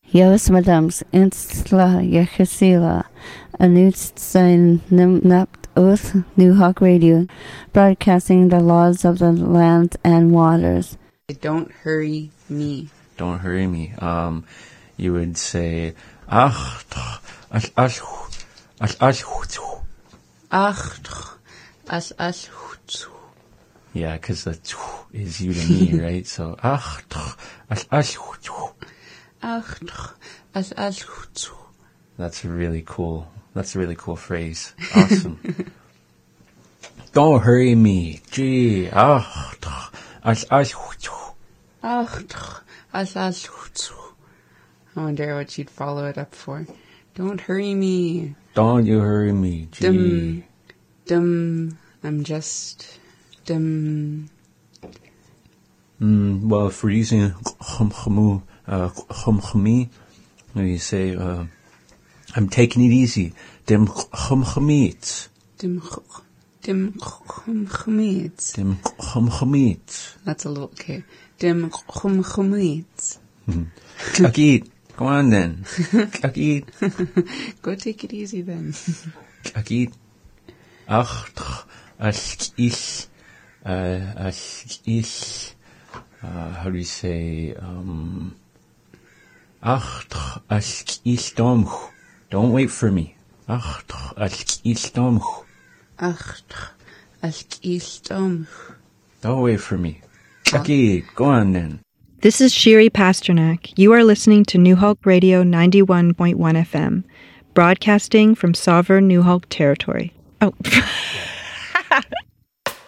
Yos madams insla yechesila, anut sein napt oath New Hawk Radio, broadcasting the laws of the land and waters. Don't hurry me. Don't hurry me. You would say, ach, as as yeah, because the is you to me, right? So, ach, as That's a really cool phrase. Awesome. Don't hurry me. Gee, I wonder what you'd follow it up for. Don't hurry me. Don't you hurry me. Gee. I'm just dum. Well, if we're using chumchami, you say, I'm taking it easy. Dim chumchamit. Dim chumchamit. Dim chumchamit. That's a little, okay. Dim chumchamit. Kakit. Go on then. Kakit. Go take it easy then. Kakit. Ach, ich, how do you say, ach, ich domch. Don't wait for me. Ach, ich domch. Ach, ich domch. Don't wait for me. Kakit, go on then. This is Shiri Pasternak. You are listening to New Hulk Radio 91.1 FM, broadcasting from sovereign New Hulk territory. Oh.